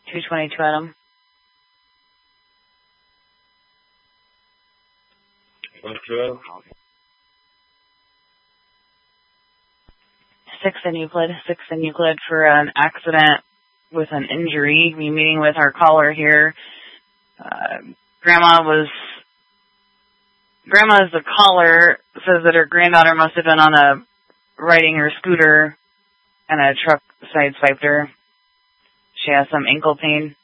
222 Adam. What's up? 6 in Euclid for an accident with an injury. We're meeting with our caller here. Grandma is the caller, says that her granddaughter must have been riding her scooter and a truck sideswiped her. She has some ankle pain.